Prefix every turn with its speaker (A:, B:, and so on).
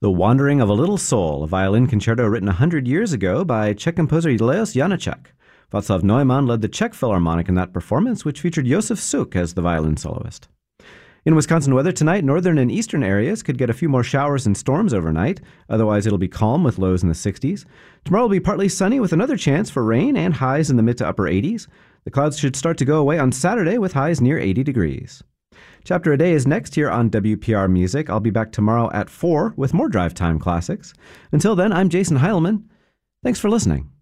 A: The Wandering of a Little Soul, a violin concerto written 100 years ago by Czech composer Leos Janáček. Václav Neumann led the Czech Philharmonic in that performance, which featured Josef Suk as the violin soloist. In Wisconsin weather tonight, northern and eastern areas could get a few more showers and storms overnight. Otherwise, it'll be calm with lows in the 60s. Tomorrow will be partly sunny with another chance for rain and highs in the mid to upper 80s. The clouds should start to go away on Saturday with highs near 80 degrees. Chapter a Day is next here on WPR Music. I'll be back tomorrow at 4 with more Drive Time classics. Until then, I'm Jason Heilman. Thanks for listening.